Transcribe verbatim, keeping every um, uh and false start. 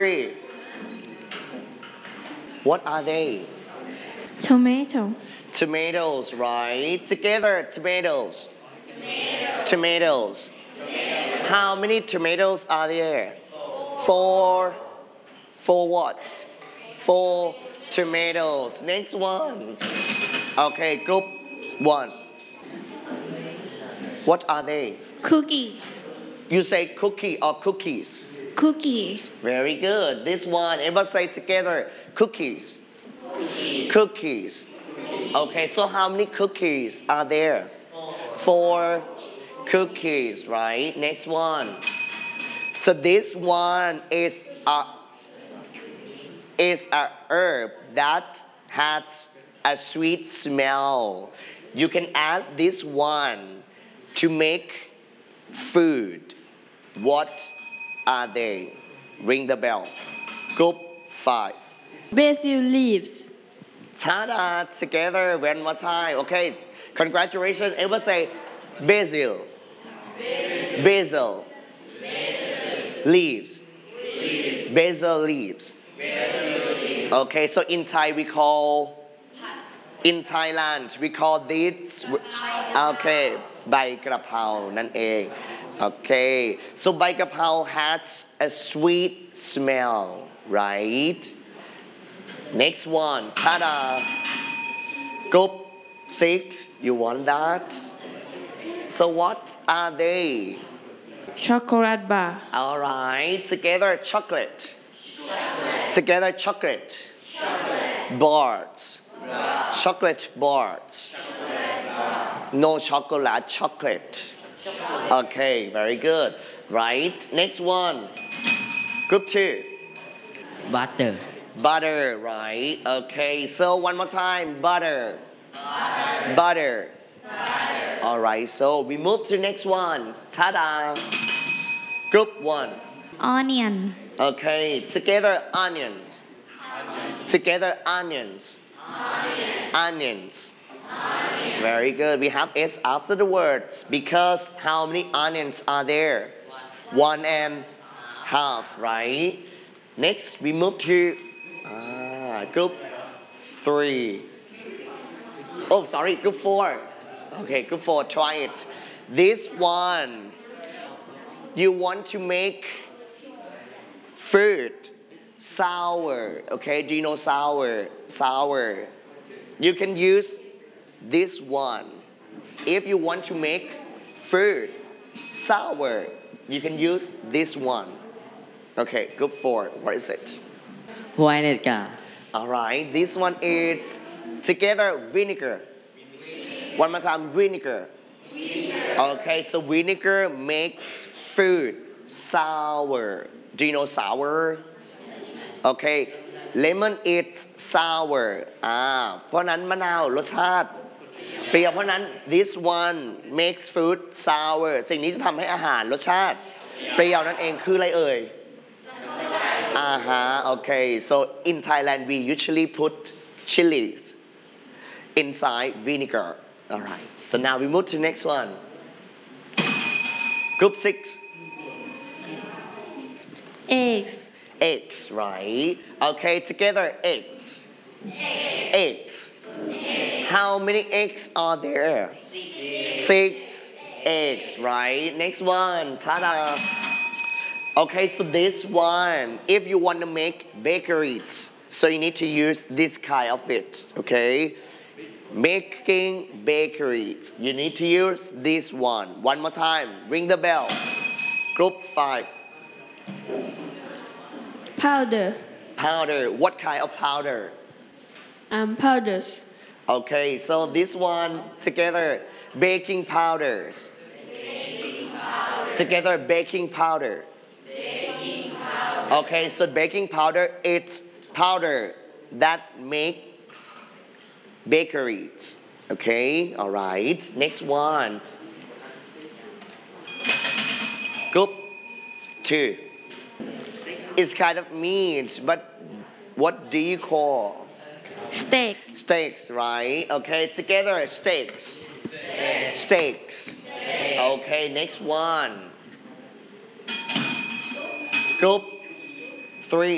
Three. What are they? Tomato. Tomatoes, right? Together, tomatoes. Tomatoes. Tomatoes. How many tomatoes are there? Four. Four what? Four tomatoes. Next one. Okay, group one. What are they? Cookie. You say cookie or cookies? Cookies. Very good. This one, everybody say together, cookies. Cookies. Cookies. Okay, so how many cookies are there? Four cookies, right? Next one. So this one is a is a herb that has a sweet smell. You can add this one to make food. What are they? Ring the bell. Group five. Basil leaves. Ta-da! Together one more time. Okay. Congratulations. Everyone say basil. Basil. Basil. Basil. Leaves. Leaves. Basil leaves. Basil leaves. Okay. So in Thai we call. In Thailand we call this. Okay. ใบกระเพรานั่นเอง Okay. So ใบกะเพรา has a sweet smell, right? Next one. Ta-da! Group six. You want that? So what are they? Chocolate bar. All right. Together chocolate. Chocolate. Together chocolate. Chocolate. Bars. Bar. Chocolate bars. Chocolate bar. No chocolate, chocolate. Chocolate. Okay, very good. Right. Next one. Group two. Butter. Butter, right? Okay, so one more time. Butter. Butter. Butter. Butter. All right, so we move to next one. Ta-da! Group one. Onion. Okay, together onions. Onions. Together onions. Onions. Onions. Onions. Very good. We have S after the words because how many onions are there? One, one and half, right? Next, we move to ah, group three. Oh, sorry, group four. Okay, group four, try it. This one, you want to make fruit sour. Okay, do you know sour? Sour. You can use this one. If you want to make fruit sour, you can use this one. Okay, group four. What is it? Vinegar. All right, this one is together vinegar. One more time, vinegar. Vinegar. Okay, so vinegar makes food sour. Do you know sour? Okay, lemon is sour. อ่าเพราะนั้นมะนาวรสชาติเปรี้ยวเพราะนั้น this one makes food sour สิ่งนี้จะทำให้อาหารรสชาติเปรี้ยวนั่นเองคืออะไรเอ่ย Uh-huh, okay. So in Thailand, we usually put chilies inside vinegar. All right. So now we move to the next one. Group six. Eggs. Eggs, right? Okay, together, eggs. Eggs. Eggs. Eggs. How many eggs are there? Six. Six eggs, right? Next one. Ta-da! Okay, so this one, if you want to make bakeries, so you need to use this kind of it, okay? Making bakeries, you need to use this one. One more time, ring the bell. Group five. Powder. Powder, what kind of powder? Um, powders. Okay, so this one, together, baking powders. Baking powder. Together, baking powder. Baking powder. Okay, so baking powder, it's powder that makes bakeries. Okay, all right. Next one. Group two. It's kind of meat, but what do you call? Steak. Steaks, right? Okay, together, steaks. Steak. Steaks. Steak. Okay, next one. Group three.